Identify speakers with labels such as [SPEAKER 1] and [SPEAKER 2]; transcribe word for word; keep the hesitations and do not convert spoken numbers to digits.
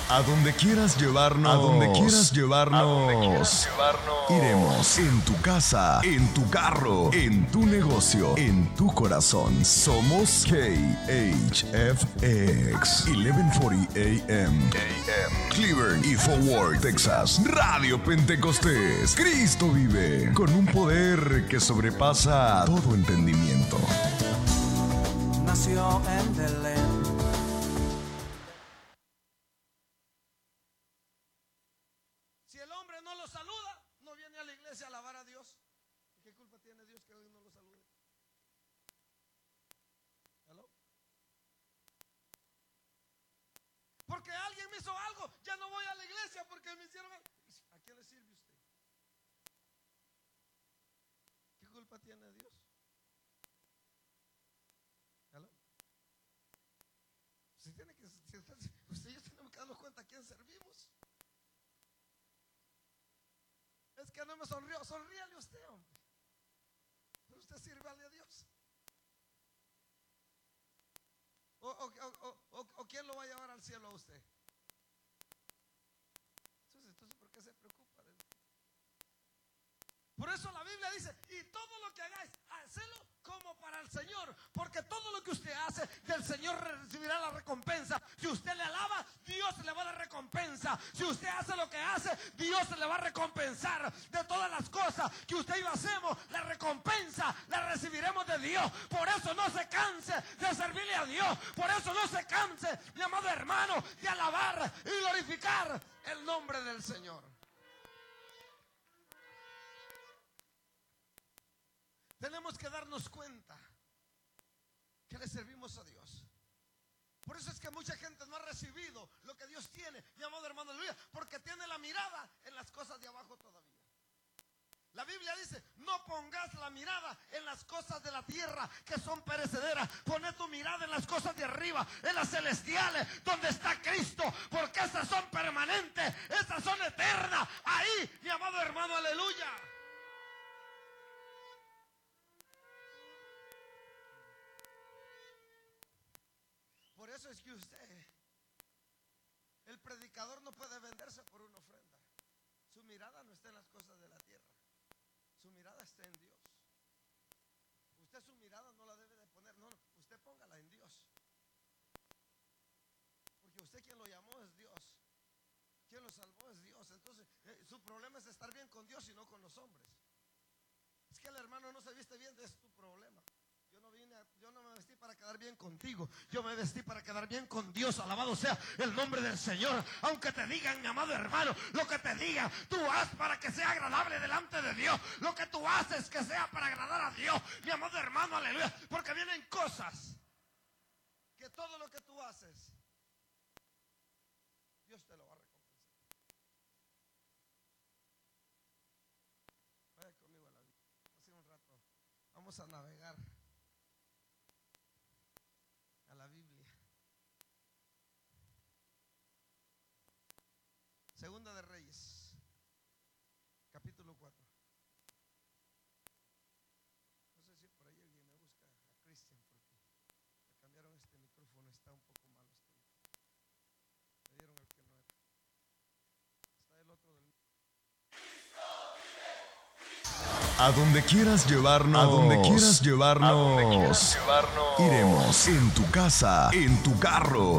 [SPEAKER 1] A donde quieras llevarnos. A donde quieras llevarnos. A donde quieras llevarnos. Iremos en tu casa, en tu carro, en tu negocio, en tu corazón. Somos K H F X mil cuarenta A M. Cleveland y Fort Worth, Texas. Radio Pentecostés. Cristo vive con un poder que sobrepasa todo entendimiento.
[SPEAKER 2] Nació en Belén.
[SPEAKER 3] Si el hombre no lo saluda, no viene a la iglesia a alabar a Dios. ¿Qué culpa tiene Dios que hoy no lo salude? ¿Hello? Porque alguien me hizo algo, ya no voy a la iglesia porque me hicieron algo. ¿A quién le sirve usted? ¿Qué culpa tiene Dios? ¿Hello? Usted tiene que, usted y yo tenemos que darnos cuenta a quién servimos. Es que no me sonrió, sonríale usted, hombre. Usted sírvale a Dios. O, o, o, o, o quién lo va a llevar al cielo a usted. Entonces, entonces ¿por qué se preocupa de eso? Por eso la Biblia dice: y todo lo que hagáis, hacelo como para el Señor, porque todo lo que usted hace, del Señor recibirá la recompensa. Si usted le alaba, Dios le va a dar recompensa. Si usted hace lo que hace, Dios le va a recompensar. De todas las cosas que usted y yo hacemos, la recompensa la recibiremos de Dios. Por eso no se canse de servirle a Dios. Por eso no se canse, mi amado hermano, de alabar y glorificar el nombre del Señor. Tenemos que darnos cuenta que le servimos a Dios. Por eso es que mucha gente no ha recibido lo que Dios tiene, mi amado hermano, aleluya, porque tiene la mirada en las cosas de abajo todavía. La Biblia dice: no pongas la mirada en las cosas de la tierra que son perecederas. Poné tu mirada en las cosas de arriba, en las celestiales, donde está Cristo, porque esas son permanentes, esas son eternas. Ahí, mi amado hermano, aleluya. Por eso es que usted, el predicador, no puede venderse por una ofrenda. Su mirada no está en las cosas de la tierra. Su mirada está en Dios. Usted su mirada no la debe de poner, no, no, usted póngala en Dios. Porque usted, quien lo llamó, es Dios. Quien lo salvó es Dios. Entonces, eh, su problema es estar bien con Dios y no con los hombres. Es que el hermano no se viste bien, es tu problema. Yo no vine a, yo no me vestí para quedar bien contigo. Yo me vestí para quedar bien con Dios. Alabado sea el nombre del Señor. Aunque te digan, mi amado hermano, lo que te digan, tú haz para que sea agradable delante de Dios. Lo que tú haces que sea para agradar a Dios, mi amado hermano, aleluya. Porque vienen cosas que todo lo que tú haces, Dios te lo va a recompensar. Vaya conmigo a la Biblia. Hace un rato vamos a navegar a la Biblia. Segunda de Reyes, capítulo cuatro. No sé si por ahí alguien me busca a Cristian, porque me cambiaron este micrófono, está un poco malo este micrófono. Me dieron el que no era. Está el otro del...
[SPEAKER 1] A donde quieras llevarnos. A donde quieras llevarnos. A donde quieras llevarnos. Iremos en tu casa, en tu carro,